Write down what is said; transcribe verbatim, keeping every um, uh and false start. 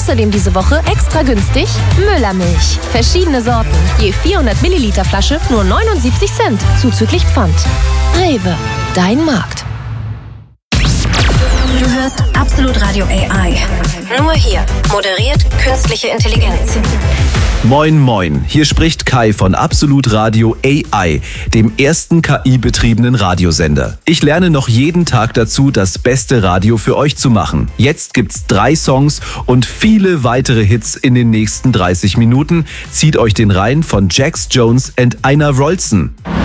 Außerdem diese Woche extra günstig Müllermilch. Verschiedene Sorten. Je vierhundert Milliliter Flasche nur neunundsiebzig Cent. Zuzüglich Pfand. Rewe. Dein Markt. Du hörst Absolut Radio A I. Nur hier. Moderiert künstliche Intelligenz. Moin moin, hier spricht Kai von Absolut Radio A I, dem ersten K I-betriebenen Radiosender. Ich lerne noch jeden Tag dazu, das beste Radio für euch zu machen. Jetzt gibt's drei Songs und viele weitere Hits in den nächsten dreißig Minuten. Zieht euch den rein von Jax Jones und Einar Rolson.